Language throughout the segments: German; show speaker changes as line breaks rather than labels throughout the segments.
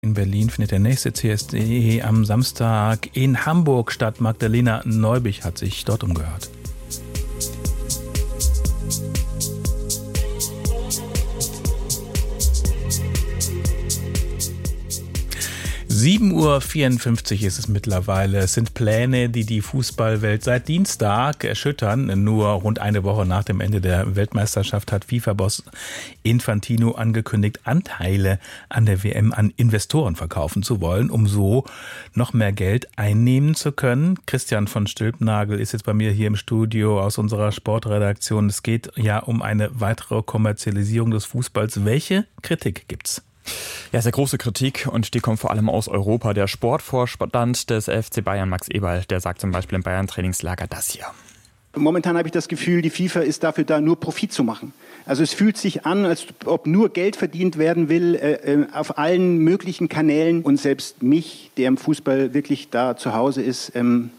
in Berlin findet der nächste CSD am Samstag in Hamburg statt. Magdalena Neubich hat sich dort umgehört. 7:54 Uhr ist es mittlerweile. Es sind Pläne, die die Fußballwelt seit Dienstag erschüttern. Nur rund eine Woche nach dem Ende der Weltmeisterschaft hat FIFA-Boss Infantino angekündigt, Anteile an der WM an Investoren verkaufen zu wollen, um so noch mehr Geld einnehmen zu können. Christian von Stülpnagel ist jetzt bei mir hier im Studio aus unserer Sportredaktion. Es geht ja um eine weitere Kommerzialisierung des Fußballs. Welche Kritik gibt's?
Ja, sehr große Kritik und die kommt vor allem aus Europa. Der Sportvorstand des FC Bayern, Max Eberl, der sagt zum Beispiel im Bayern-Trainingslager das hier.
Momentan habe ich das Gefühl, die FIFA ist dafür da, nur Profit zu machen. Also es fühlt sich an, als ob nur Geld verdient werden will auf allen möglichen Kanälen. Und selbst mich, der im Fußball wirklich da zu Hause ist,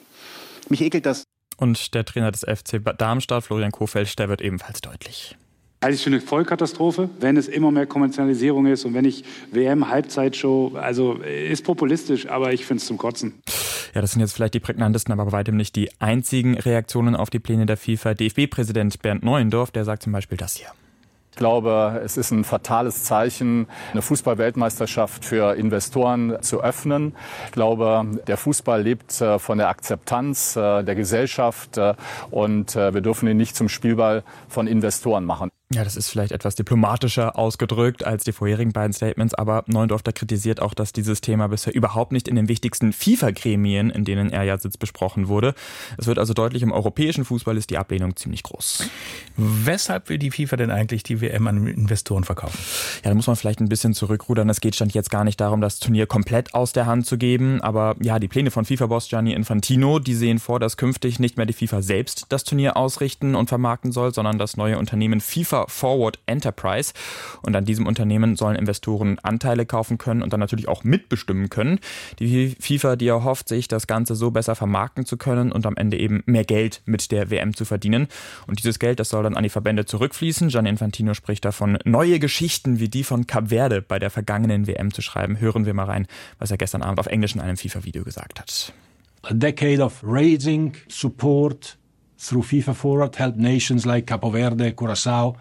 mich ekelt das.
Und der Trainer des FC Darmstadt, Florian Kohfeldt, der wird ebenfalls deutlich.
Halte ich für eine Vollkatastrophe, wenn es immer mehr Kommerzialisierung ist und wenn ich WM-Halbzeitshow, also ist populistisch, aber ich finde es zum Kotzen.
Ja, das sind jetzt vielleicht die prägnantesten, aber bei weitem nicht die einzigen Reaktionen auf die Pläne der FIFA. DFB-Präsident Bernd Neuendorf, der sagt zum Beispiel das hier.
Ich glaube, es ist ein fatales Zeichen, eine Fußball-Weltmeisterschaft für Investoren zu öffnen. Ich glaube, der Fußball lebt von der Akzeptanz der Gesellschaft und wir dürfen ihn nicht zum Spielball von Investoren machen.
Ja, das ist vielleicht etwas diplomatischer ausgedrückt als die vorherigen beiden Statements, aber Neuendorf kritisiert auch, dass dieses Thema bisher überhaupt nicht in den wichtigsten FIFA-Gremien, in denen er ja sitzt, besprochen wurde. Es wird also deutlich, im europäischen Fußball ist die Ablehnung ziemlich groß.
Weshalb will die FIFA denn eigentlich die WM an Investoren verkaufen?
Ja, da muss man vielleicht ein bisschen zurückrudern. Es geht Stand jetzt gar nicht darum, das Turnier komplett aus der Hand zu geben, aber ja, die Pläne von FIFA-Boss Gianni Infantino, die sehen vor, dass künftig nicht mehr die FIFA selbst das Turnier ausrichten und vermarkten soll, sondern das neue Unternehmen FIFA Forward Enterprise. Und an diesem Unternehmen sollen Investoren Anteile kaufen können und dann natürlich auch mitbestimmen können. Die FIFA, die erhofft sich, das Ganze so besser vermarkten zu können und am Ende eben mehr Geld mit der WM zu verdienen. Und dieses Geld, das soll dann an die Verbände zurückfließen. Gianni Infantino spricht davon, neue Geschichten wie die von Kap Verde bei der vergangenen WM zu schreiben. Hören wir mal rein, was er gestern Abend auf Englisch in einem FIFA-Video gesagt hat.
A decade of raising support through FIFA Forward helped nations like Capo Verde, Curaçao,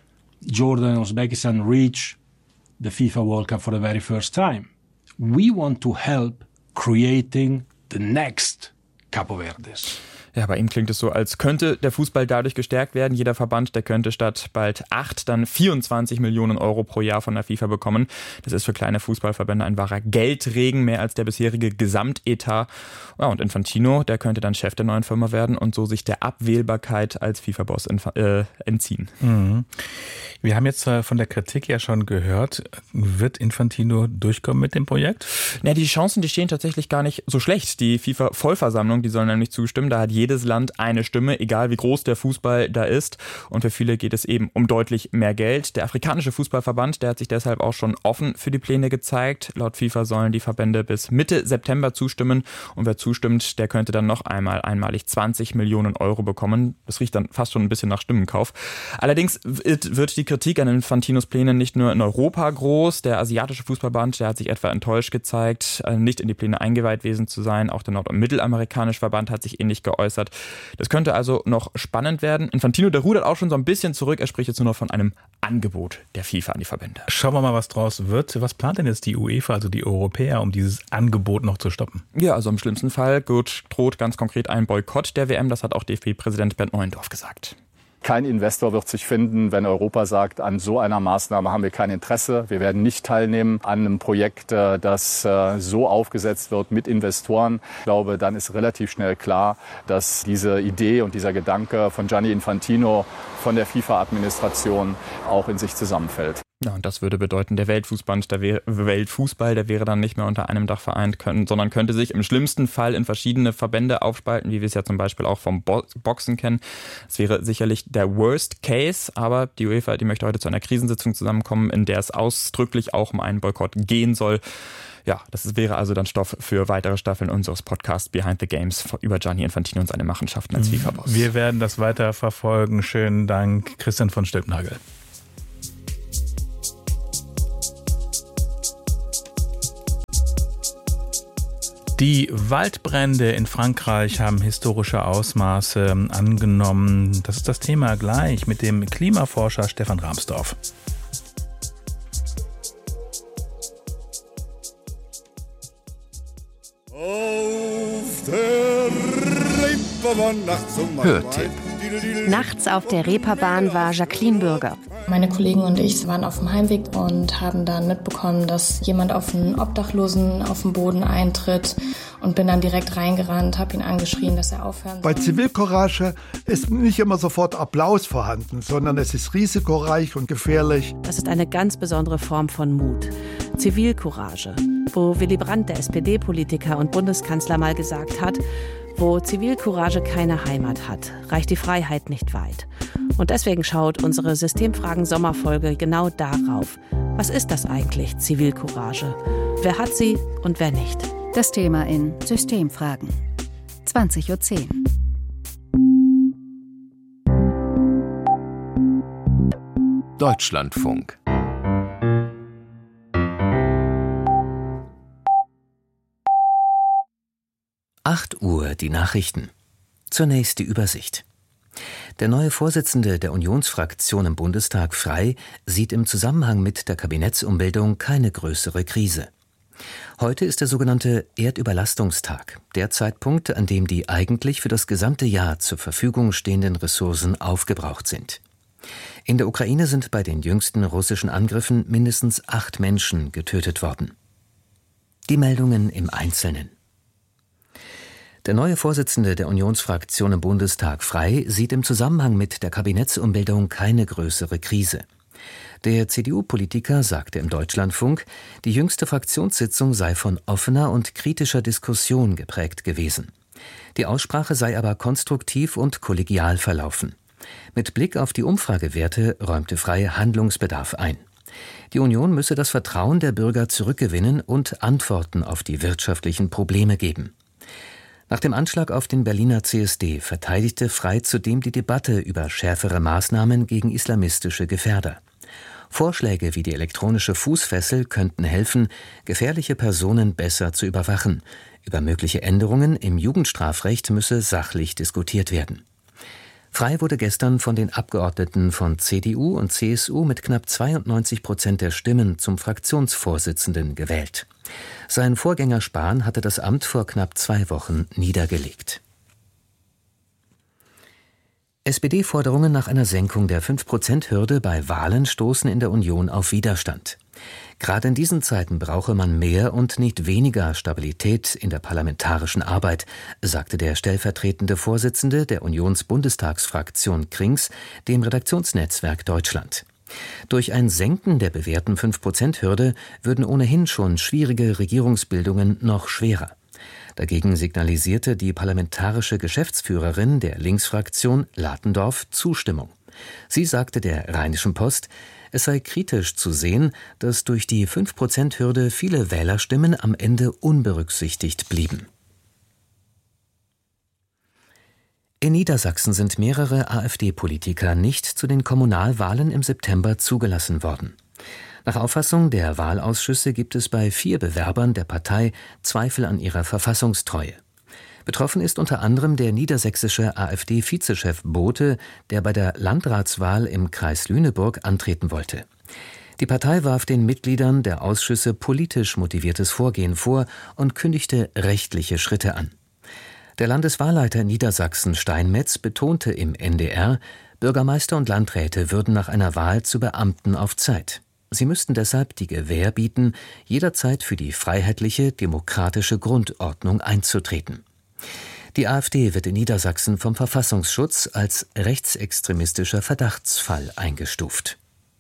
Jordan and Uzbekistan reach the FIFA World Cup for the very first time. We want to help creating the next Capo Verdes.
Ja, bei ihm klingt es so, als könnte der Fußball dadurch gestärkt werden. Jeder Verband, der könnte statt bald 8 dann 24 Millionen Euro pro Jahr von der FIFA bekommen. Das ist für kleine Fußballverbände ein wahrer Geldregen, mehr als der bisherige Gesamtetat. Ja, und Infantino, der könnte dann Chef der neuen Firma werden und so sich der Abwählbarkeit als FIFA-Boss entziehen.
Mhm. Wir haben jetzt von der Kritik ja schon gehört. Wird Infantino durchkommen mit dem Projekt?
Ja, die Chancen, die stehen tatsächlich gar nicht so schlecht. Die FIFA-Vollversammlung, die soll nämlich zustimmen. Da hat jedes Land eine Stimme, egal wie groß der Fußball da ist. Und für viele geht es eben um deutlich mehr Geld. Der afrikanische Fußballverband, der hat sich deshalb auch schon offen für die Pläne gezeigt. Laut FIFA sollen die Verbände bis Mitte September zustimmen. Und wer zustimmt, der könnte dann noch einmalig 20 Millionen Euro bekommen. Das riecht dann fast schon ein bisschen nach Stimmenkauf. Allerdings wird die Kritik an Infantinos Plänen nicht nur in Europa groß. Der asiatische Fußballverband, der hat sich etwa enttäuscht gezeigt, nicht in die Pläne eingeweiht gewesen zu sein. Auch der nord- und mittelamerikanische Verband hat sich ähnlich geäußert. Das könnte also noch spannend werden. Infantino, der rudert auch schon so ein bisschen zurück. Er spricht jetzt nur noch von einem Angebot der FIFA an die Verbände.
Schauen wir mal, was draus wird. Was plant denn jetzt die UEFA, also die Europäer, um dieses Angebot noch zu stoppen?
Ja, also im schlimmsten Fall droht ganz konkret ein Boykott der WM. Das hat auch DFB-Präsident Bernd Neuendorf gesagt.
Kein Investor wird sich finden, wenn Europa sagt, an so einer Maßnahme haben wir kein Interesse. Wir werden nicht teilnehmen an einem Projekt, das so aufgesetzt wird mit Investoren. Ich glaube, dann ist relativ schnell klar, dass diese Idee und dieser Gedanke von Gianni Infantino, von der FIFA-Administration auch in sich zusammenfällt.
Ja, und das würde bedeuten, der Weltfußball, der wäre dann nicht mehr unter einem Dach vereint, sondern könnte sich im schlimmsten Fall in verschiedene Verbände aufspalten, wie wir es ja zum Beispiel auch vom Boxen kennen. Es wäre sicherlich der Worst Case, aber die UEFA, die möchte heute zu einer Krisensitzung zusammenkommen, in der es ausdrücklich auch um einen Boykott gehen soll. Ja, das wäre also dann Stoff für weitere Staffeln unseres Podcasts Behind the Games über Gianni Infantino und seine Machenschaften als FIFA-Boss.
Wir werden das weiter verfolgen. Schönen Dank, Christian von Stülpnagel. Die Waldbrände in Frankreich haben historische Ausmaße angenommen. Das ist das Thema gleich mit dem Klimaforscher Stefan Rahmsdorf.
Hörtipp.
Nachts auf der Reeperbahn war Jacqueline Bürger.
Meine Kollegen und ich waren auf dem Heimweg und haben dann mitbekommen, dass jemand auf einen Obdachlosen auf dem Boden eintritt und bin dann direkt reingerannt, habe ihn angeschrien, dass er aufhören soll.
Bei Zivilcourage ist nicht immer sofort Applaus vorhanden, sondern es ist risikoreich und gefährlich.
Das ist eine ganz besondere Form von Mut. Zivilcourage, wo Willy Brandt, der SPD-Politiker und Bundeskanzler, mal gesagt hat, wo Zivilcourage keine Heimat hat, reicht die Freiheit nicht weit. Und deswegen schaut unsere Systemfragen-Sommerfolge genau darauf. Was ist das eigentlich, Zivilcourage? Wer hat sie und wer nicht?
Das Thema in Systemfragen. 20:10 Uhr.
Deutschlandfunk. Uhr die Nachrichten. Zunächst die Übersicht. Der neue Vorsitzende der Unionsfraktion im Bundestag, Frey, sieht im Zusammenhang mit der Kabinettsumbildung keine größere Krise. Heute ist der sogenannte Erdüberlastungstag, der Zeitpunkt, an dem die eigentlich für das gesamte Jahr zur Verfügung stehenden Ressourcen aufgebraucht sind. In der Ukraine sind bei den jüngsten russischen Angriffen mindestens 8 Menschen getötet worden. Die Meldungen im Einzelnen. Der neue Vorsitzende der Unionsfraktion im Bundestag, Frey, sieht im Zusammenhang mit der Kabinettsumbildung keine größere Krise. Der CDU-Politiker sagte im Deutschlandfunk, die jüngste Fraktionssitzung sei von offener und kritischer Diskussion geprägt gewesen. Die Aussprache sei aber konstruktiv und kollegial verlaufen. Mit Blick auf die Umfragewerte räumte Frey Handlungsbedarf ein. Die Union müsse das Vertrauen der Bürger zurückgewinnen und Antworten auf die wirtschaftlichen Probleme geben. Nach dem Anschlag auf den Berliner CSD verteidigte Frey zudem die Debatte über schärfere Maßnahmen gegen islamistische Gefährder. Vorschläge wie die elektronische Fußfessel könnten helfen, gefährliche Personen besser zu überwachen. Über mögliche Änderungen im Jugendstrafrecht müsse sachlich diskutiert werden. Frey wurde gestern von den Abgeordneten von CDU und CSU mit knapp 92% der Stimmen zum Fraktionsvorsitzenden gewählt. Sein Vorgänger Spahn hatte das Amt vor knapp 2 Wochen niedergelegt. SPD-Forderungen nach einer Senkung der 5%-Hürde bei Wahlen stoßen in der Union auf Widerstand. Gerade in diesen Zeiten brauche man mehr und nicht weniger Stabilität in der parlamentarischen Arbeit, sagte der stellvertretende Vorsitzende der Unionsbundestagsfraktion Krings dem Redaktionsnetzwerk Deutschland. Durch ein Senken der bewährten 5%-Hürde würden ohnehin schon schwierige Regierungsbildungen noch schwerer. Dagegen signalisierte die parlamentarische Geschäftsführerin der Linksfraktion Latendorf Zustimmung. Sie sagte der Rheinischen Post, es sei kritisch zu sehen, dass durch die 5%-Hürde viele Wählerstimmen am Ende unberücksichtigt blieben. In Niedersachsen sind mehrere AfD-Politiker nicht zu den Kommunalwahlen im September zugelassen worden. Nach Auffassung der Wahlausschüsse gibt es bei 4 Bewerbern der Partei Zweifel an ihrer Verfassungstreue. Betroffen ist unter anderem der niedersächsische AfD-Vizechef Bothe, der bei der Landratswahl im Kreis Lüneburg antreten wollte. Die Partei warf den Mitgliedern der Ausschüsse politisch motiviertes Vorgehen vor und kündigte rechtliche Schritte an. Der Landeswahlleiter Niedersachsen Steinmetz betonte im NDR, Bürgermeister und Landräte würden nach einer Wahl zu Beamten auf Zeit. Sie müssten deshalb die Gewähr bieten, jederzeit für die freiheitliche, demokratische Grundordnung einzutreten. Die AfD wird in Niedersachsen vom Verfassungsschutz als rechtsextremistischer Verdachtsfall eingestuft.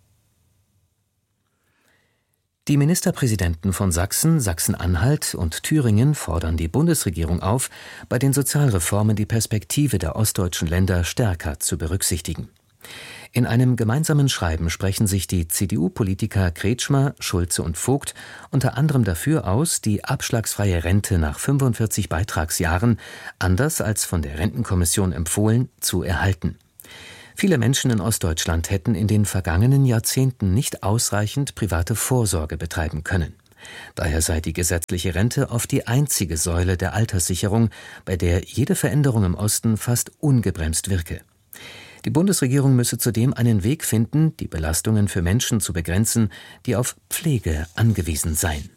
Die Ministerpräsidenten von Sachsen, Sachsen-Anhalt und Thüringen fordern die Bundesregierung auf, bei den Sozialreformen die Perspektive der ostdeutschen Länder stärker zu berücksichtigen. In einem gemeinsamen Schreiben sprechen sich die CDU-Politiker Kretschmer, Schulze und Vogt unter anderem dafür aus, die abschlagsfreie Rente nach 45 Beitragsjahren, anders als von der Rentenkommission empfohlen, zu erhalten. Viele Menschen in Ostdeutschland hätten in den vergangenen Jahrzehnten nicht ausreichend private Vorsorge betreiben können. Daher sei die gesetzliche Rente oft die einzige Säule der Alterssicherung, bei der jede Veränderung im Osten fast ungebremst wirke. Die Bundesregierung müsse zudem einen Weg finden, die Belastungen für Menschen zu begrenzen, die auf Pflege angewiesen seien.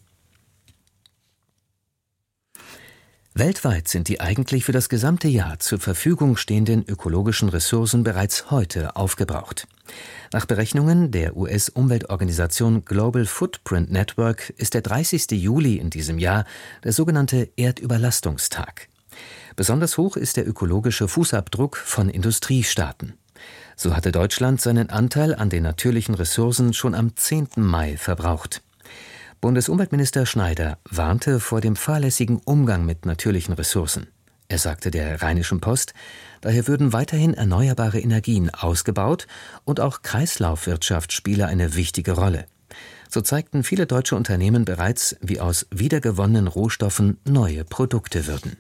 Weltweit sind die eigentlich für das gesamte Jahr zur Verfügung stehenden ökologischen Ressourcen bereits heute aufgebraucht. Nach Berechnungen der US-Umweltorganisation Global Footprint Network ist der 30. Juli in diesem Jahr der sogenannte Erdüberlastungstag. Besonders hoch ist der ökologische Fußabdruck von Industriestaaten. So hatte Deutschland seinen Anteil an den natürlichen Ressourcen schon am 10. Mai verbraucht. Bundesumweltminister Schneider warnte vor dem fahrlässigen Umgang mit natürlichen Ressourcen. Er sagte der Rheinischen Post, daher würden weiterhin erneuerbare Energien ausgebaut und auch Kreislaufwirtschaft spiele eine wichtige Rolle. So zeigten viele deutsche Unternehmen bereits, wie aus wiedergewonnenen Rohstoffen neue Produkte würden.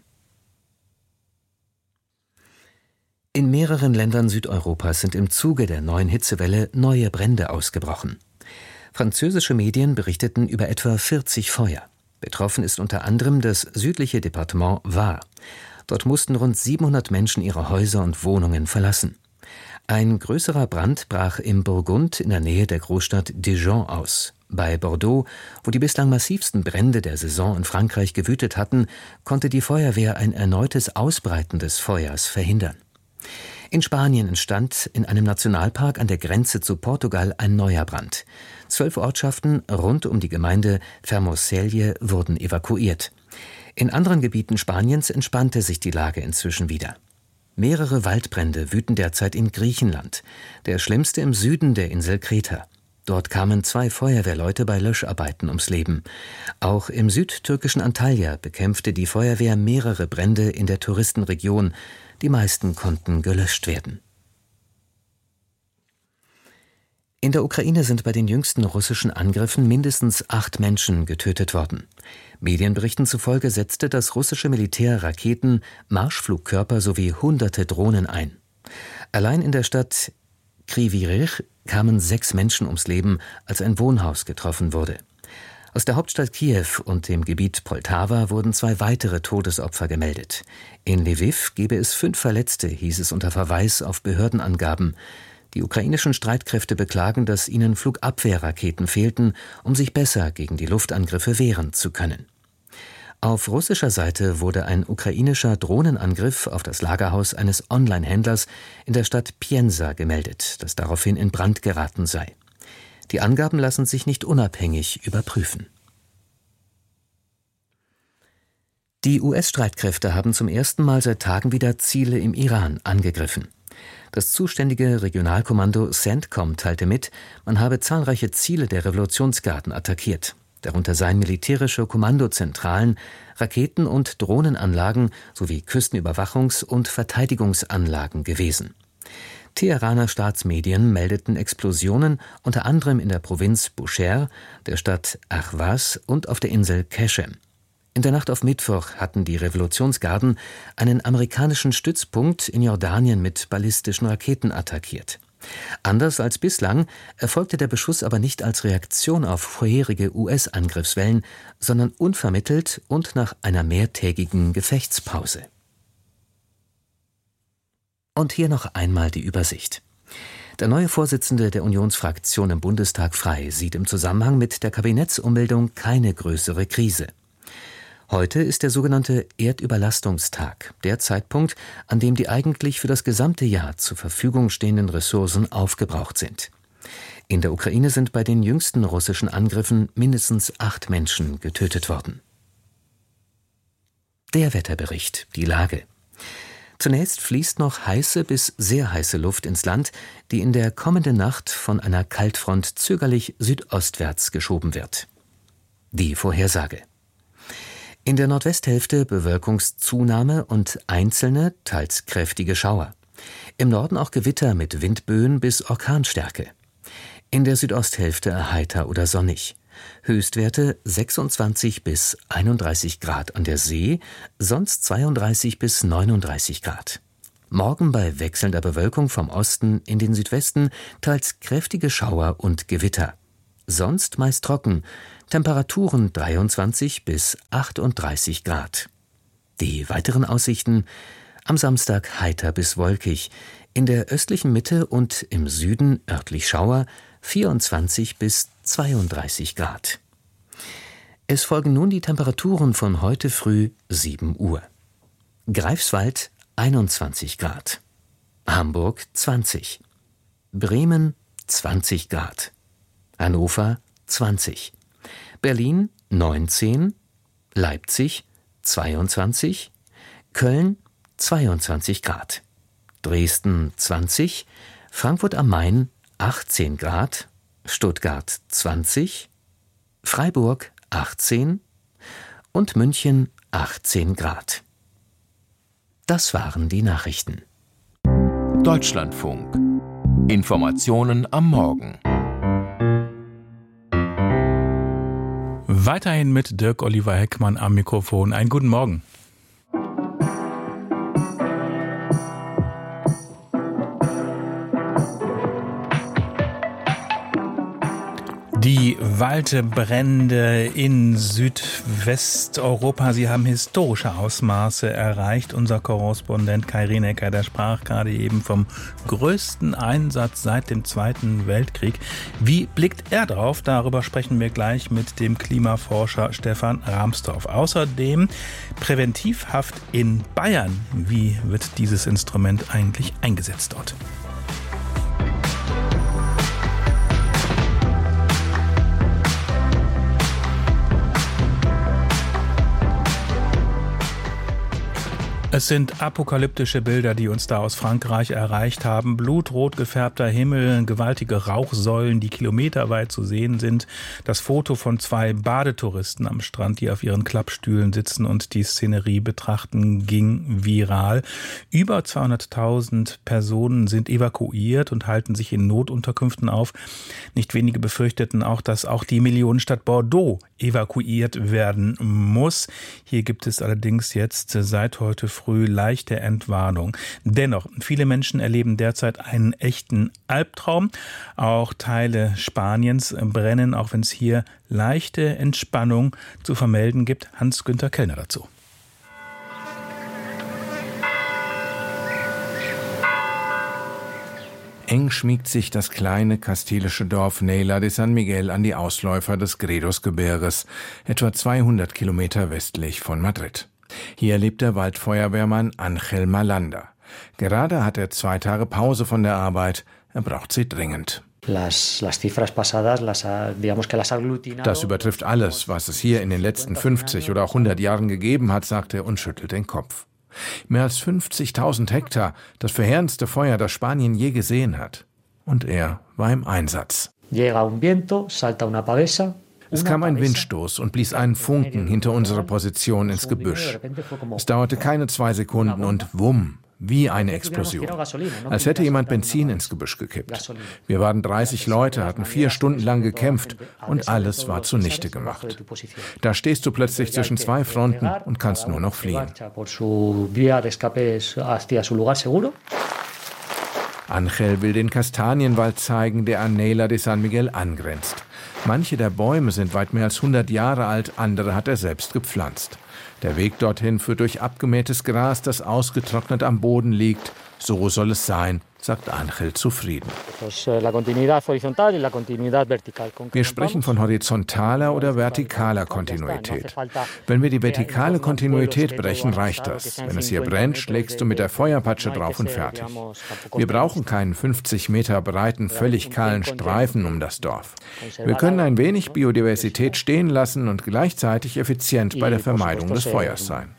In mehreren Ländern Südeuropas sind im Zuge der neuen Hitzewelle neue Brände ausgebrochen. Französische Medien berichteten über etwa 40 Feuer. Betroffen ist unter anderem das südliche Departement Var. Dort mussten rund 700 Menschen ihre Häuser und Wohnungen verlassen. Ein größerer Brand brach im Burgund in der Nähe der Großstadt Dijon aus. Bei Bordeaux, wo die bislang massivsten Brände der Saison in Frankreich gewütet hatten, konnte die Feuerwehr ein erneutes Ausbreiten des Feuers verhindern. In Spanien entstand in einem Nationalpark an der Grenze zu Portugal ein neuer Brand. 12 Ortschaften rund um die Gemeinde Fermoselle wurden evakuiert. In anderen Gebieten Spaniens entspannte sich die Lage inzwischen wieder. Mehrere Waldbrände wüten derzeit in Griechenland, der schlimmste im Süden der Insel Kreta. Dort kamen 2 Feuerwehrleute bei Löscharbeiten ums Leben. Auch im südtürkischen Antalya bekämpfte die Feuerwehr mehrere Brände in der Touristenregion. Die meisten konnten gelöscht werden. In der Ukraine sind bei den jüngsten russischen Angriffen mindestens 8 Menschen getötet worden. Medienberichten zufolge setzte das russische Militär Raketen, Marschflugkörper sowie hunderte Drohnen ein. Allein in der Stadt Kryvyi Rih kamen 6 Menschen ums Leben, als ein Wohnhaus getroffen wurde. Aus der Hauptstadt Kiew und dem Gebiet Poltawa wurden 2 weitere Todesopfer gemeldet. In Lwiw gebe es 5 Verletzte, hieß es unter Verweis auf Behördenangaben. Die ukrainischen Streitkräfte beklagen, dass ihnen Flugabwehrraketen fehlten, um sich besser gegen die Luftangriffe wehren zu können. Auf russischer Seite wurde ein ukrainischer Drohnenangriff auf das Lagerhaus eines Online-Händlers in der Stadt Pienza gemeldet, das daraufhin in Brand geraten sei. Die Angaben lassen sich nicht unabhängig überprüfen. Die US-Streitkräfte haben zum ersten Mal seit Tagen wieder Ziele im Iran angegriffen. Das zuständige Regionalkommando CENTCOM teilte mit, man habe zahlreiche Ziele der Revolutionsgarden attackiert. Darunter seien militärische Kommandozentralen, Raketen- und Drohnenanlagen sowie Küstenüberwachungs- und Verteidigungsanlagen gewesen. Teheraner Staatsmedien meldeten Explosionen unter anderem in der Provinz Bushehr, der Stadt Ahvaz und auf der Insel Keshem. In der Nacht auf Mittwoch hatten die Revolutionsgarden einen amerikanischen Stützpunkt in Jordanien mit ballistischen Raketen attackiert. Anders als bislang erfolgte der Beschuss aber nicht als Reaktion auf vorherige US-Angriffswellen, sondern unvermittelt und nach einer mehrtägigen Gefechtspause. Und hier noch einmal die Übersicht. Der neue Vorsitzende der Unionsfraktion im Bundestag Frei sieht im Zusammenhang mit der Kabinettsumbildung keine größere Krise. Heute ist der sogenannte Erdüberlastungstag, der Zeitpunkt, an dem die eigentlich für das gesamte Jahr zur Verfügung stehenden Ressourcen aufgebraucht sind. In der Ukraine sind bei den jüngsten russischen Angriffen mindestens 8 Menschen getötet worden. Der Wetterbericht, die Lage. Zunächst fließt noch heiße bis sehr heiße Luft ins Land, die in der kommenden Nacht von einer Kaltfront zögerlich südostwärts geschoben wird. Die Vorhersage. In der Nordwesthälfte Bewölkungszunahme und einzelne, teils kräftige Schauer. Im Norden auch Gewitter mit Windböen bis Orkanstärke. In der Südosthälfte heiter oder sonnig. Höchstwerte 26 bis 31 Grad an der See, sonst 32 bis 39 Grad. Morgen bei wechselnder Bewölkung vom Osten in den Südwesten teils kräftige Schauer und Gewitter. sonst meist trocken, Temperaturen 23 bis 38 Grad. Die weiteren Aussichten: am Samstag heiter bis wolkig, in der östlichen Mitte und im Süden örtlich Schauer, 24 bis 32 Grad. Es folgen nun die Temperaturen von heute früh 7 Uhr. Greifswald 21 Grad, Hamburg 20, Bremen 20 Grad, Hannover 20, Berlin 19, Leipzig 22, Köln 22 Grad, Dresden 20, Frankfurt am Main 18 Grad, Stuttgart 20, Freiburg 18 und München 18 Grad. Das waren die Nachrichten.
Deutschlandfunk. Informationen am Morgen.
Weiterhin mit Dirk Oliver Heckmann am Mikrofon. Einen guten Morgen. Die Waldbrände in Südwesteuropa, sie haben historische Ausmaße erreicht. Unser Korrespondent Kai Rienecker, der sprach gerade eben vom größten Einsatz seit dem Zweiten Weltkrieg. Wie blickt er drauf? Darüber sprechen wir gleich mit dem Klimaforscher Stefan Rahmstorf. Außerdem Präventivhaft in Bayern. Wie wird dieses Instrument eigentlich eingesetzt dort? Es sind apokalyptische Bilder, die uns da aus Frankreich erreicht haben. Blutrot gefärbter Himmel, gewaltige Rauchsäulen, die kilometerweit zu sehen sind. Das Foto von 2 Badetouristen am Strand, die auf ihren Klappstühlen sitzen und die Szenerie betrachten, ging viral. Über 200.000 Personen sind evakuiert und halten sich in Notunterkünften auf. Nicht wenige befürchteten auch, dass auch die Millionenstadt Bordeaux evakuiert werden muss. Hier gibt es allerdings jetzt seit heute früh leichte Entwarnung. Dennoch, viele Menschen erleben derzeit einen echten Albtraum. Auch Teile Spaniens brennen, auch wenn es hier leichte Entspannung zu vermelden gibt. Hans-Günther Kellner dazu.
Eng schmiegt sich das kleine kastilische Dorf Neila de San Miguel an die Ausläufer des Gredos-Gebirges, etwa 200 Kilometer westlich von Madrid. Hier lebt der Waldfeuerwehrmann Ángel Malanda. Gerade hat er 2 Tage Pause von der Arbeit. Er braucht sie dringend. Das übertrifft alles, was es hier in den letzten 50 oder auch 100 Jahren gegeben hat, sagt er und schüttelt den Kopf. Mehr als 50.000 Hektar, das verheerendste Feuer, das Spanien je gesehen hat. Und er war im Einsatz. Es kam ein Windstoß und blies einen Funken hinter unserer Position ins Gebüsch. Es dauerte keine 2 Sekunden und wumm, wie eine Explosion. Als hätte jemand Benzin ins Gebüsch gekippt. Wir waren 30 Leute, hatten 4 Stunden lang gekämpft und alles war zunichte gemacht. Da stehst du plötzlich zwischen 2 Fronten und kannst nur noch fliehen. Ángel will den Kastanienwald zeigen, der an Neila de San Miguel angrenzt. Manche der Bäume sind weit mehr als 100 Jahre alt, andere hat er selbst gepflanzt. Der Weg dorthin führt durch abgemähtes Gras, das ausgetrocknet am Boden liegt. So soll es sein, sagt Ángel zufrieden. Wir sprechen von horizontaler oder vertikaler Kontinuität. Wenn wir die vertikale Kontinuität brechen, reicht das. Wenn es hier brennt, schlägst du mit der Feuerpatsche drauf und fertig. Wir brauchen keinen 50 Meter breiten, völlig kahlen Streifen um das Dorf. Wir können ein wenig Biodiversität stehen lassen und gleichzeitig effizient bei der Vermeidung des Feuers sein.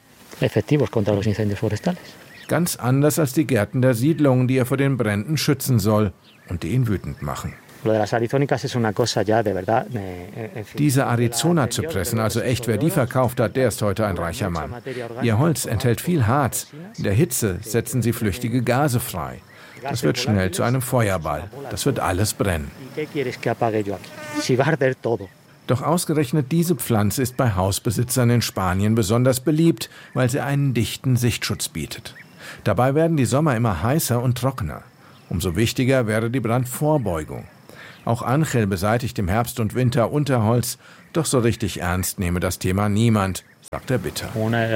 Ganz anders als die Gärten der Siedlungen, die er vor den Bränden schützen soll und die ihn wütend machen. Diese Arizona-Zypressen, also echt, wer die verkauft hat, der ist heute ein reicher Mann. Ihr Holz enthält viel Harz. In der Hitze setzen sie flüchtige Gase frei. Das wird schnell zu einem Feuerball. Das wird alles brennen. Doch ausgerechnet diese Pflanze ist bei Hausbesitzern in Spanien besonders beliebt, weil sie einen dichten Sichtschutz bietet. Dabei werden die Sommer immer heißer und trockener. Umso wichtiger wäre die Brandvorbeugung. Auch Angel beseitigt im Herbst und Winter Unterholz, doch so richtig ernst nehme das Thema niemand, sagt er bitter.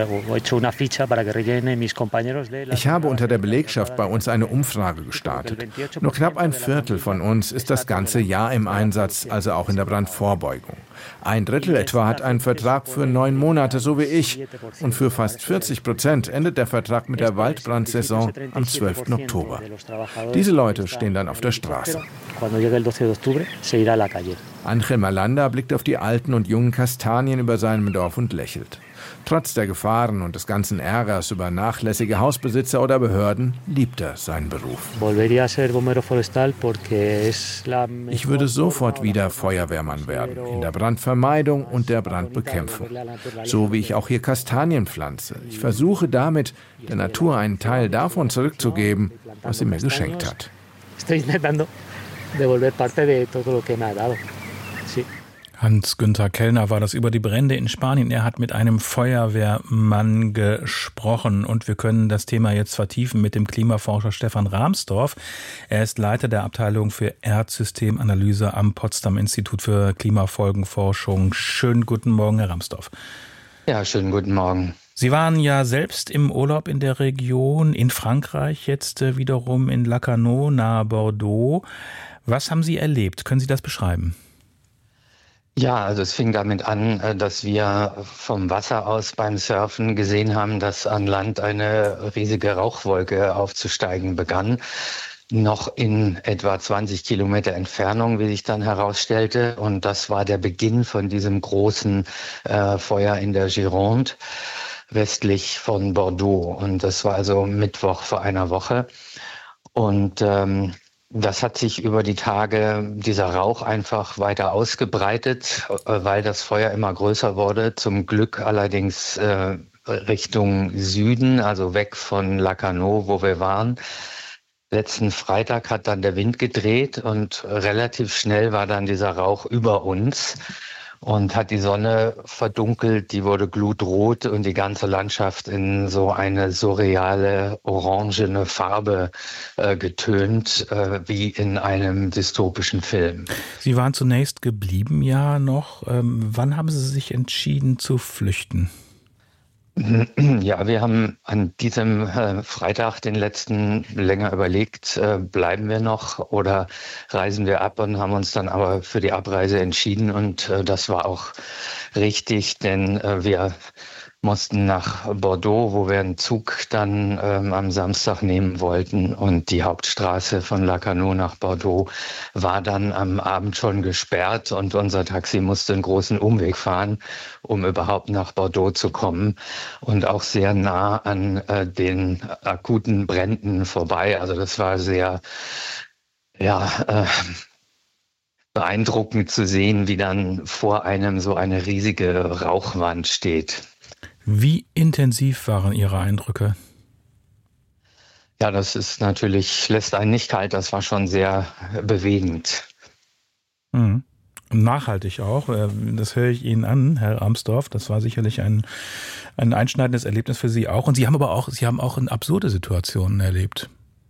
Ich habe unter der Belegschaft bei uns eine Umfrage gestartet. Nur knapp ein Viertel von uns ist das ganze Jahr im Einsatz, also auch in der Brandvorbeugung. Ein Drittel etwa hat einen Vertrag für 9 Monate, so wie ich. Und für fast 40% endet der Vertrag mit der Waldbrandsaison am 12. Oktober. Diese Leute stehen dann auf der Straße. Angel Malanda blickt auf die alten und jungen Kastanien über seinem Dorf und lächelt. Trotz der Gefahren und des ganzen Ärgers über nachlässige Hausbesitzer oder Behörden liebt er seinen Beruf. Ich würde sofort wieder Feuerwehrmann werden, in der Brandvermeidung und der Brandbekämpfung. So wie ich auch hier Kastanien pflanze. Ich versuche damit, der Natur einen Teil davon zurückzugeben, was sie mir geschenkt hat.
Hans-Günther Kellner war das über die Brände in Spanien. Er hat mit einem Feuerwehrmann gesprochen. Und wir können das Thema jetzt vertiefen mit dem Klimaforscher Stefan Rahmstorf. Er ist Leiter der Abteilung für Erdsystemanalyse am Potsdam Institut für Klimafolgenforschung. Schönen guten Morgen, Herr Rahmstorf.
Ja, schönen guten Morgen.
Sie waren ja selbst im Urlaub in der Region, in Frankreich, jetzt wiederum in Lacanau, nahe Bordeaux. Was haben Sie erlebt? Können Sie das beschreiben?
Ja, also es fing damit an, dass wir vom Wasser aus beim Surfen gesehen haben, dass an Land eine riesige Rauchwolke aufzusteigen begann. Noch in etwa 20 Kilometer Entfernung, wie sich dann herausstellte. Und das war der Beginn von diesem großen Feuer in der Gironde, westlich von Bordeaux. Und das war also Mittwoch vor einer Woche. Und das hat sich über die Tage, dieser Rauch einfach weiter ausgebreitet, weil das Feuer immer größer wurde. Zum Glück allerdings Richtung Süden, also weg von Lacanau, wo wir waren. Letzten Freitag hat dann der Wind gedreht und relativ schnell war dann dieser Rauch über uns und hat die Sonne verdunkelt, die wurde glutrot und die ganze Landschaft in so eine surreale, orangene Farbe getönt, wie in einem dystopischen Film.
Sie waren zunächst geblieben ja noch. Wann haben Sie sich entschieden zu flüchten?
Ja, wir haben an diesem Freitag den letzten länger überlegt, bleiben wir noch oder reisen wir ab, und haben uns dann aber für die Abreise entschieden, und das war auch richtig, denn wir mussten nach Bordeaux, wo wir einen Zug dann am Samstag nehmen wollten, und die Hauptstraße von Lacanau nach Bordeaux war dann am Abend schon gesperrt, und unser Taxi musste einen großen Umweg fahren, um überhaupt nach Bordeaux zu kommen, und auch sehr nah an den akuten Bränden vorbei. Also das war sehr, beeindruckend zu sehen, wie dann vor einem so eine riesige Rauchwand steht.
Wie intensiv waren Ihre Eindrücke?
Ja, das ist natürlich, lässt einen nicht kalt, das war schon sehr bewegend.
Mhm. Nachhaltig auch, das höre ich Ihnen an, Herr Rahmstorf, das war sicherlich ein einschneidendes Erlebnis für Sie auch. Und Sie haben auch absurde Situationen erlebt.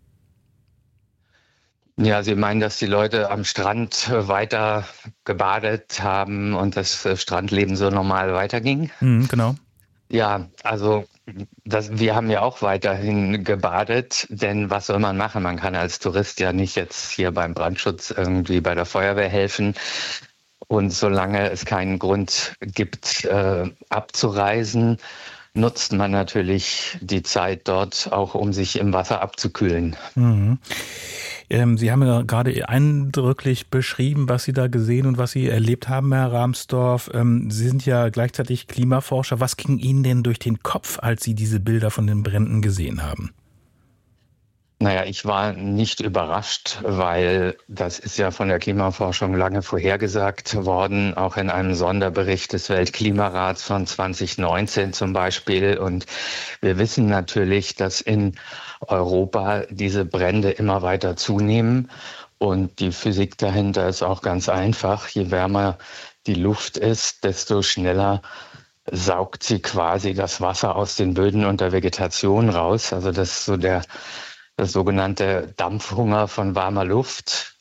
Ja, Sie meinen, dass die Leute am Strand weiter gebadet haben und das Strandleben so normal weiterging?
Mhm, genau.
Ja, also wir haben ja auch weiterhin gebadet, denn was soll man machen? Man kann als Tourist ja nicht jetzt hier beim Brandschutz irgendwie bei der Feuerwehr helfen. Und solange es keinen Grund gibt, abzureisen, nutzt man natürlich die Zeit dort auch, um sich im Wasser abzukühlen.
Mhm. Sie haben ja gerade eindrücklich beschrieben, was Sie da gesehen und was Sie erlebt haben, Herr Rahmstorf. Sie sind ja gleichzeitig Klimaforscher. Was ging Ihnen denn durch den Kopf, als Sie diese Bilder von den Bränden gesehen haben?
Naja, ich war nicht überrascht, weil das ist ja von der Klimaforschung lange vorhergesagt worden, auch in einem Sonderbericht des Weltklimarats von 2019 zum Beispiel. Und wir wissen natürlich, dass in Europa diese Brände immer weiter zunehmen. Und die Physik dahinter ist auch ganz einfach. Je wärmer die Luft ist, desto schneller saugt sie quasi das Wasser aus den Böden und der Vegetation raus. Also das ist so das sogenannte Dampfhunger von warmer Luft.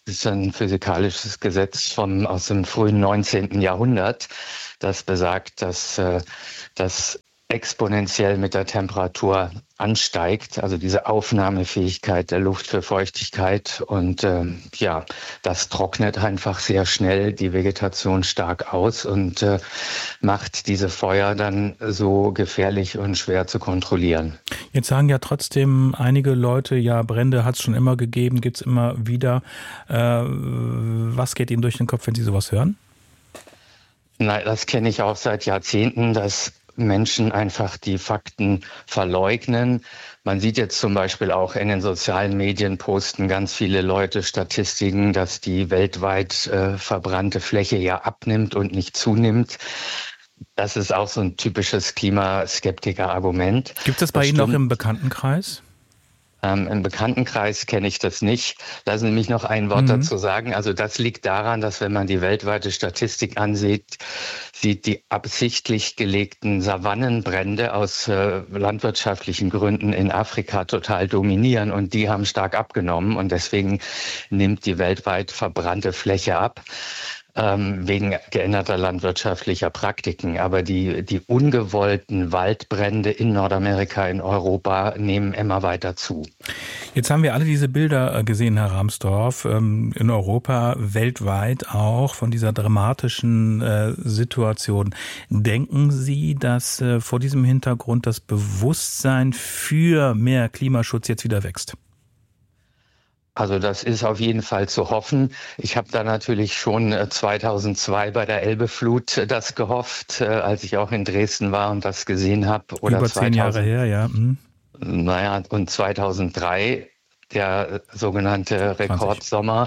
Das ist ein physikalisches Gesetz aus dem frühen 19. Jahrhundert, das besagt, dass das exponentiell mit der Temperatur ansteigt, also diese Aufnahmefähigkeit der Luft für Feuchtigkeit. Und das trocknet einfach sehr schnell die Vegetation stark aus und macht diese Feuer dann so gefährlich und schwer zu kontrollieren.
Jetzt sagen ja trotzdem einige Leute, ja, Brände hat es schon immer gegeben, gibt es immer wieder. Was geht Ihnen durch den Kopf, wenn Sie sowas hören?
Nein, das kenne ich auch seit Jahrzehnten, dass Menschen einfach die Fakten verleugnen. Man sieht jetzt zum Beispiel auch in den sozialen Medien posten ganz viele Leute Statistiken, dass die weltweit verbrannte Fläche ja abnimmt und nicht zunimmt. Das ist auch so ein typisches Klimaskeptiker-Argument.
Gibt es bei Ihnen auch im Bekanntenkreis?
Im Bekanntenkreis kenne ich das nicht. Lassen Sie mich noch ein Wort dazu sagen. Also das liegt daran, dass wenn man die weltweite Statistik ansieht, sieht die absichtlich gelegten Savannenbrände aus landwirtschaftlichen Gründen in Afrika total dominieren und die haben stark abgenommen und deswegen nimmt die weltweit verbrannte Fläche ab. Wegen geänderter landwirtschaftlicher Praktiken. Aber die ungewollten Waldbrände in Nordamerika, in Europa nehmen immer weiter zu.
Jetzt haben wir alle diese Bilder gesehen, Herr Rahmstorf, in Europa, weltweit auch, von dieser dramatischen Situation. Denken Sie, dass vor diesem Hintergrund das Bewusstsein für mehr Klimaschutz jetzt wieder wächst?
Also das ist auf jeden Fall zu hoffen. Ich habe da natürlich schon 2002 bei der Elbeflut das gehofft, als ich auch in Dresden war und das gesehen habe.
Über 10 Jahre her, ja.
Naja, und 2003, der sogenannte Rekordsommer,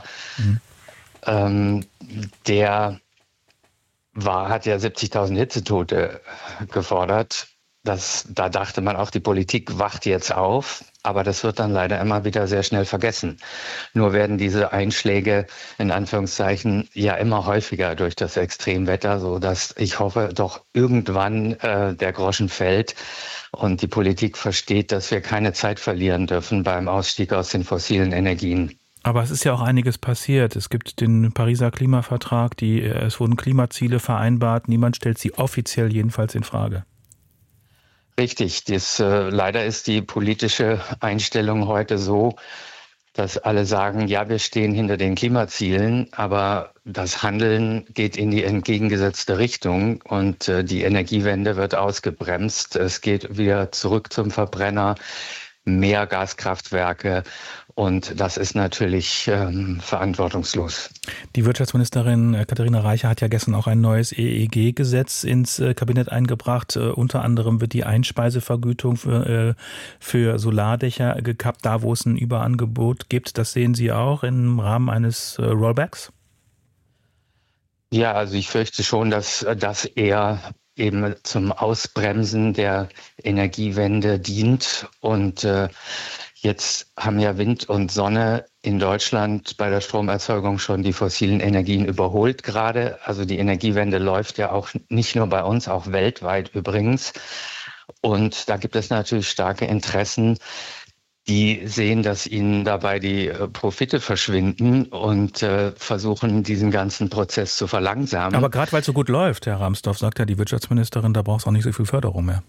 der hat ja 70.000 Hitzetote gefordert. Da dachte man auch, die Politik wacht jetzt auf, aber das wird dann leider immer wieder sehr schnell vergessen. Nur werden diese Einschläge in Anführungszeichen ja immer häufiger durch das Extremwetter, so dass ich hoffe, doch irgendwann der Groschen fällt und die Politik versteht, dass wir keine Zeit verlieren dürfen beim Ausstieg aus den fossilen Energien.
Aber es ist ja auch einiges passiert. Es gibt den Pariser Klimavertrag, es wurden Klimaziele vereinbart, niemand stellt sie offiziell jedenfalls in Frage.
Richtig, leider ist die politische Einstellung heute so, dass alle sagen, ja, wir stehen hinter den Klimazielen, aber das Handeln geht in die entgegengesetzte Richtung und die Energiewende wird ausgebremst. Es geht wieder zurück zum Verbrenner, mehr Gaskraftwerke und das ist natürlich verantwortungslos.
Die Wirtschaftsministerin Katharina Reiche hat ja gestern auch ein neues EEG-Gesetz ins Kabinett eingebracht. Unter anderem wird die Einspeisevergütung für Solardächer gekappt, da wo es ein Überangebot gibt. Das sehen Sie auch im Rahmen eines Rollbacks?
Ja, also ich fürchte schon, dass das eher eben zum Ausbremsen der Energiewende dient. Und jetzt haben ja Wind und Sonne in Deutschland bei der Stromerzeugung schon die fossilen Energien überholt gerade. Also die Energiewende läuft ja auch nicht nur bei uns, auch weltweit übrigens. Und da gibt es natürlich starke Interessen, die sehen, dass ihnen dabei die Profite verschwinden und versuchen, diesen ganzen Prozess zu verlangsamen.
Aber gerade weil es so gut läuft, Herr Rahmstorf, sagt ja die Wirtschaftsministerin, da braucht es auch nicht so viel Förderung mehr.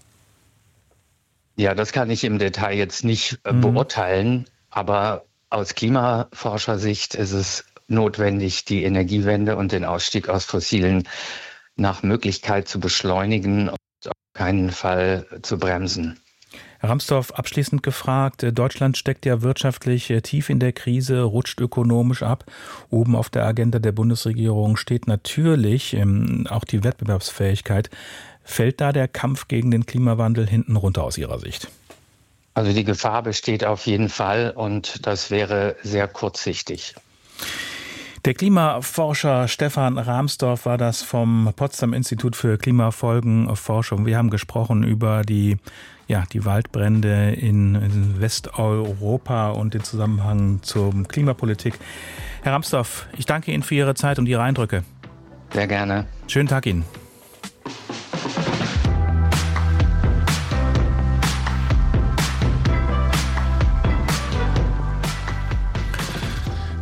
Ja, das kann ich im Detail jetzt nicht beurteilen, aber aus Klimaforschersicht ist es notwendig, die Energiewende und den Ausstieg aus Fossilen nach Möglichkeit zu beschleunigen und auf keinen Fall zu bremsen.
Herr Rahmstorf, abschließend gefragt, Deutschland steckt ja wirtschaftlich tief in der Krise, rutscht ökonomisch ab. Oben auf der Agenda der Bundesregierung steht natürlich auch die Wettbewerbsfähigkeit. Fällt da der Kampf gegen den Klimawandel hinten runter aus Ihrer Sicht?
Also die Gefahr besteht auf jeden Fall und das wäre sehr kurzsichtig.
Der Klimaforscher Stefan Rahmstorf war das vom Potsdam Institut für Klimafolgenforschung. Wir haben gesprochen über die Waldbrände in Westeuropa und den Zusammenhang zur Klimapolitik. Herr Rahmstorf, ich danke Ihnen für Ihre Zeit und Ihre Eindrücke.
Sehr gerne.
Schönen Tag Ihnen.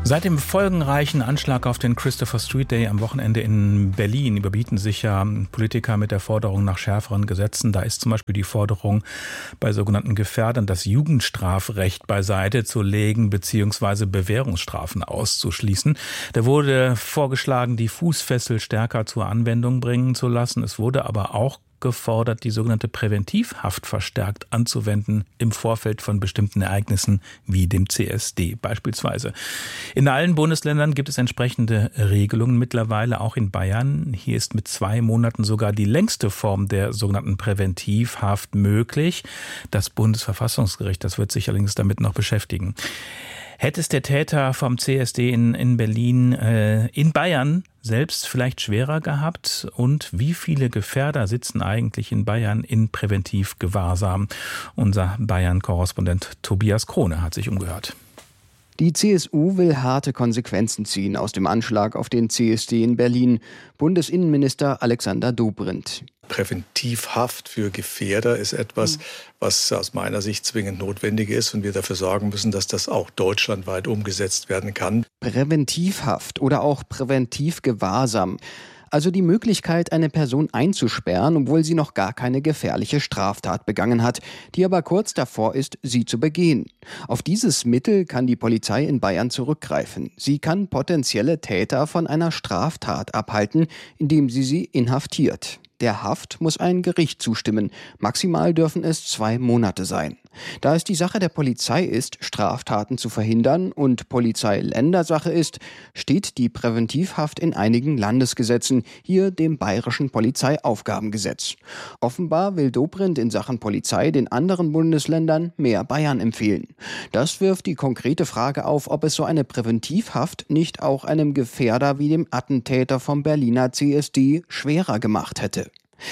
Seit dem folgenreichen Anschlag auf den Christopher Street Day am Wochenende in Berlin überbieten sich ja Politiker mit der Forderung nach schärferen Gesetzen. Da ist zum Beispiel die Forderung, bei sogenannten Gefährdern das Jugendstrafrecht beiseite zu legen bzw. Bewährungsstrafen auszuschließen. Da wurde vorgeschlagen, die Fußfessel stärker zur Anwendung bringen zu lassen. Es wurde aber auch gefordert, die sogenannte Präventivhaft verstärkt anzuwenden im Vorfeld von bestimmten Ereignissen wie dem CSD beispielsweise. In allen Bundesländern gibt es entsprechende Regelungen, mittlerweile auch in Bayern. Hier ist mit 2 Monaten sogar die längste Form der sogenannten Präventivhaft möglich. Das Bundesverfassungsgericht, das wird sich allerdings damit noch beschäftigen. Hätte es der Täter vom CSD in Berlin in Bayern selbst vielleicht schwerer gehabt? Und wie viele Gefährder sitzen eigentlich in Bayern in Präventivgewahrsam? Unser Bayern-Korrespondent Tobias Krone hat sich umgehört.
Die CSU will harte Konsequenzen ziehen aus dem Anschlag auf den CSD in Berlin. Bundesinnenminister Alexander Dobrindt.
Präventivhaft für Gefährder ist etwas, was aus meiner Sicht zwingend notwendig ist und wir dafür sorgen müssen, dass das auch deutschlandweit umgesetzt werden kann.
Präventivhaft oder auch Präventivgewahrsam. Also die Möglichkeit, eine Person einzusperren, obwohl sie noch gar keine gefährliche Straftat begangen hat, die aber kurz davor ist, sie zu begehen. Auf dieses Mittel kann die Polizei in Bayern zurückgreifen. Sie kann potenzielle Täter von einer Straftat abhalten, indem sie inhaftiert. Der Haft muss ein Gericht zustimmen. Maximal dürfen es 2 Monate sein. Da es die Sache der Polizei ist, Straftaten zu verhindern und Polizei-Ländersache ist, steht die Präventivhaft in einigen Landesgesetzen, hier dem Bayerischen Polizeiaufgabengesetz. Offenbar will Dobrindt in Sachen Polizei den anderen Bundesländern mehr Bayern empfehlen. Das wirft die konkrete Frage auf, ob es so eine Präventivhaft nicht auch einem Gefährder wie dem Attentäter vom Berliner CSD schwerer gemacht hätte.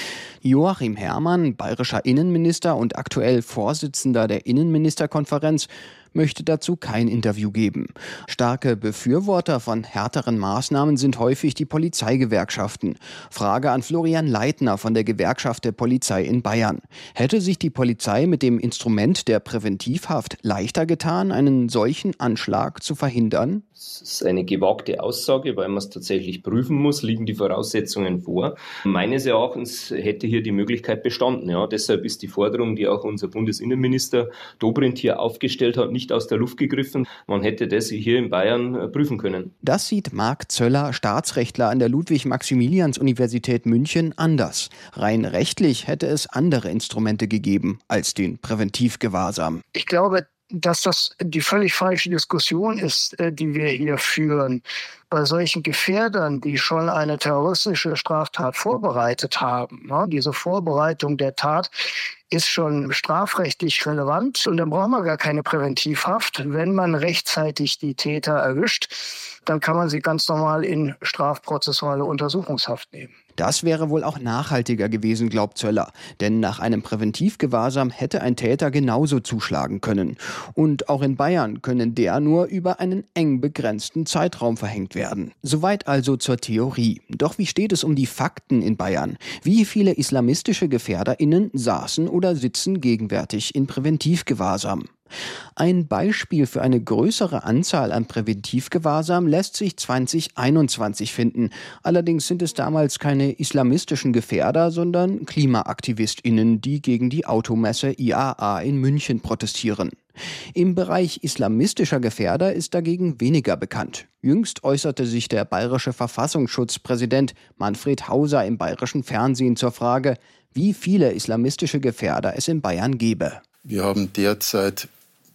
Joachim Herrmann, bayerischer Innenminister und aktuell Vorsitzender der Innenministerkonferenz, möchte dazu kein Interview geben. Starke Befürworter von härteren Maßnahmen sind häufig die Polizeigewerkschaften. Frage an Florian Leitner von der Gewerkschaft der Polizei in Bayern. Hätte sich die Polizei mit dem Instrument der Präventivhaft leichter getan, einen solchen Anschlag zu verhindern?
Das ist eine gewagte Aussage, weil man es tatsächlich prüfen muss, liegen die Voraussetzungen vor. Meines Erachtens hätte hier die Möglichkeit bestanden. Ja, deshalb ist die Forderung, die auch unser Bundesinnenminister Dobrindt hier aufgestellt hat, nicht aus der Luft gegriffen. Man hätte das hier in Bayern prüfen können.
Das sieht Marc Zöller, Staatsrechtler an der Ludwig-Maximilians-Universität München, anders. Rein rechtlich hätte es andere Instrumente gegeben als den Präventivgewahrsam.
Ich glaube, dass das die völlig falsche Diskussion ist, die wir hier führen. Bei solchen Gefährdern, die schon eine terroristische Straftat vorbereitet haben, diese Vorbereitung der Tat ist schon strafrechtlich relevant und dann braucht man gar keine Präventivhaft. Wenn man rechtzeitig die Täter erwischt, dann kann man sie ganz normal in strafprozessuale Untersuchungshaft nehmen.
Das wäre wohl auch nachhaltiger gewesen, glaubt Zöller. Denn nach einem Präventivgewahrsam hätte ein Täter genauso zuschlagen können. Und auch in Bayern können der nur über einen eng begrenzten Zeitraum verhängt werden. Soweit also zur Theorie. Doch wie steht es um die Fakten in Bayern? Wie viele islamistische GefährderInnen saßen oder sitzen gegenwärtig in Präventivgewahrsam? Ein Beispiel für eine größere Anzahl an Präventivgewahrsam lässt sich 2021 finden. Allerdings sind es damals keine islamistischen Gefährder, sondern KlimaaktivistInnen, die gegen die Automesse IAA in München protestieren. Im Bereich islamistischer Gefährder ist dagegen weniger bekannt. Jüngst äußerte sich der bayerische Verfassungsschutzpräsident Manfred Hauser im bayerischen Fernsehen zur Frage, wie viele islamistische Gefährder es in Bayern gebe.
Wir haben derzeit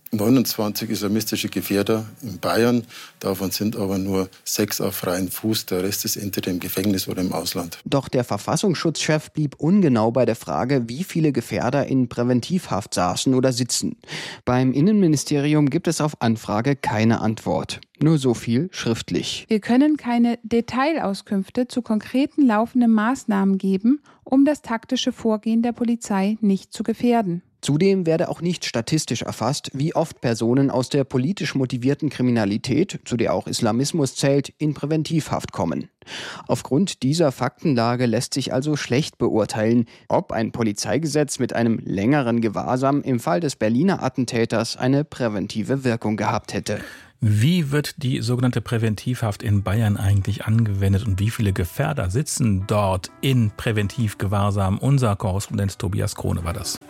29 islamistische Gefährder in Bayern. Davon sind aber nur 6 auf freiem Fuß. Der Rest ist entweder im Gefängnis oder im Ausland.
Doch der Verfassungsschutzchef blieb ungenau bei der Frage, wie viele Gefährder in Präventivhaft saßen oder sitzen. Beim Innenministerium gibt es auf Anfrage keine Antwort. Nur so viel schriftlich.
Wir können keine Detailauskünfte zu konkreten laufenden Maßnahmen geben, um das taktische Vorgehen der Polizei nicht zu gefährden.
Zudem werde auch nicht statistisch erfasst, wie oft Personen aus der politisch motivierten Kriminalität, zu der auch Islamismus zählt, in Präventivhaft kommen. Aufgrund dieser Faktenlage lässt sich also schlecht beurteilen, ob ein Polizeigesetz mit einem längeren Gewahrsam im Fall des Berliner Attentäters eine präventive Wirkung gehabt hätte.
Wie wird die sogenannte Präventivhaft in Bayern eigentlich angewendet und wie viele Gefährder sitzen dort in Präventivgewahrsam? Unser Korrespondent Tobias Krone war das.